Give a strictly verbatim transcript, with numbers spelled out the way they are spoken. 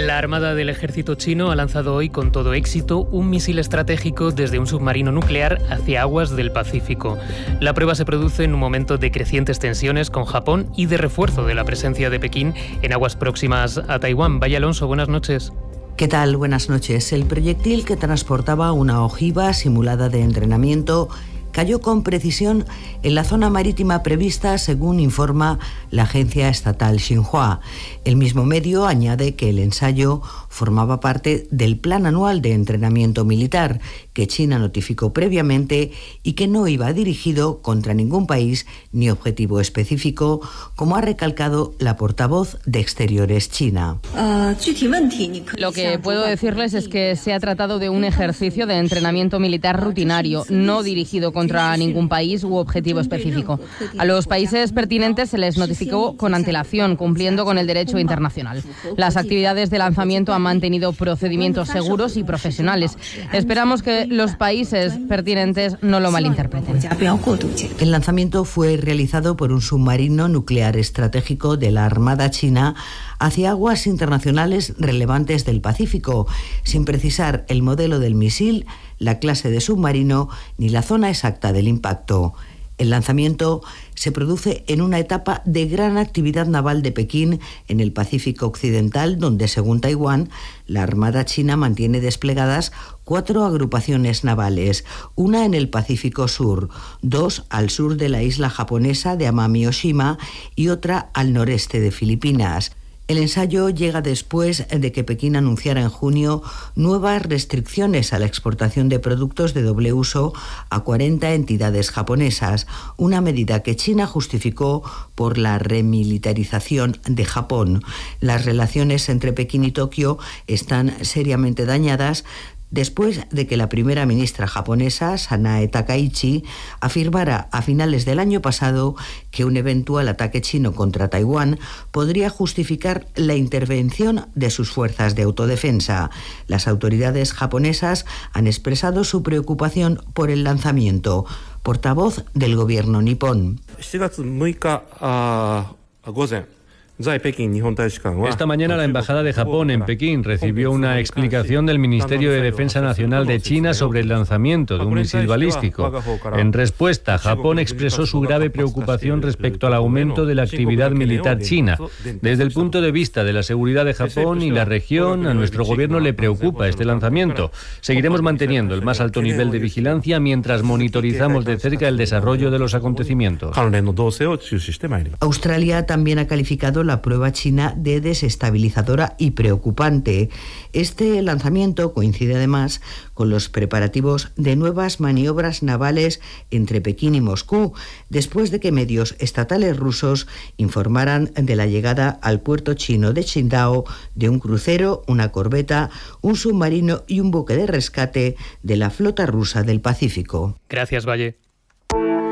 La Armada del Ejército chino ha lanzado hoy con todo éxito un misil estratégico desde un submarino nuclear hacia aguas del Pacífico. La prueba se produce en un momento de crecientes tensiones con Japón y de refuerzo de la presencia de Pekín en aguas próximas a Taiwán. Valle Alonso, buenas noches. ¿Qué tal? Buenas noches. El proyectil que transportaba una ojiva simulada de entrenamiento cayó con precisión en la zona marítima prevista, según informa la agencia estatal Xinhua. El mismo medio añade que el ensayo formaba parte del plan anual de entrenamiento militar que China notificó previamente y que no iba dirigido contra ningún país ni objetivo específico, como ha recalcado la portavoz de Exteriores china. Lo que puedo decirles es que se ha tratado de un ejercicio de entrenamiento militar rutinario, no dirigido contra contra ningún país u objetivo específico. A los países pertinentes se les notificó con antelación, cumpliendo con el derecho internacional. Las actividades de lanzamiento han mantenido procedimientos seguros y profesionales. Esperamos que los países pertinentes no lo malinterpreten. El lanzamiento fue realizado por un submarino nuclear estratégico de la Armada china hacia aguas internacionales relevantes del Pacífico, sin precisar el modelo del misil, la clase de submarino ni la zona exacta del impacto. El lanzamiento se produce en una etapa de gran actividad naval de Pekín en el Pacífico Occidental, donde, según Taiwán, la Armada china mantiene desplegadas cuatro agrupaciones navales, una en el Pacífico Sur, dos al sur de la isla japonesa de Amami Oshima y otra al noreste de Filipinas. El ensayo llega después de que Pekín anunciara en junio nuevas restricciones a la exportación de productos de doble uso a cuarenta entidades japonesas, una medida que China justificó por la remilitarización de Japón. Las relaciones entre Pekín y Tokio están seriamente dañadas después de que la primera ministra japonesa, Sanae Takaichi, afirmara a finales del año pasado que un eventual ataque chino contra Taiwán podría justificar la intervención de sus fuerzas de autodefensa. Las autoridades japonesas han expresado su preocupación por el lanzamiento. Portavoz del gobierno nipón. Esta mañana la Embajada de Japón en Pekín recibió una explicación del Ministerio de Defensa Nacional de China sobre el lanzamiento de un misil balístico. En respuesta, Japón expresó su grave preocupación respecto al aumento de la actividad militar china. Desde el punto de vista de la seguridad de Japón y la región, a nuestro gobierno le preocupa este lanzamiento. Seguiremos manteniendo el más alto nivel de vigilancia mientras monitorizamos de cerca el desarrollo de los acontecimientos. Australia también ha calificado la prueba china de desestabilizadora y preocupante. Este lanzamiento coincide además con los preparativos de nuevas maniobras navales entre Pekín y Moscú, después de que medios estatales rusos informaran de la llegada al puerto chino de Qingdao de un crucero, una corbeta, un submarino y un buque de rescate de la flota rusa del Pacífico. Gracias, Valle.